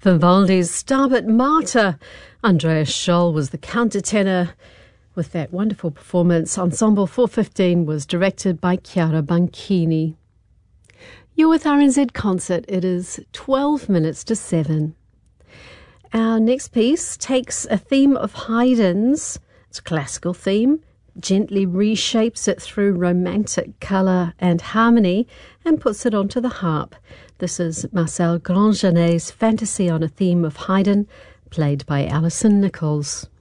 Vivaldi's Stabat Mater. Andreas Scholl was the countertenor with that wonderful performance. Ensemble 415 was directed by Chiara Banchini. You're with RNZ Concert. It is 12 minutes to 7. Our next piece takes a theme of Haydn's. It's a classical theme, gently reshapes it through romantic colour and harmony and puts it onto the harp. This is Marcel Grandgenet's Fantasy on a Theme of Haydn, played by Alison Nichols.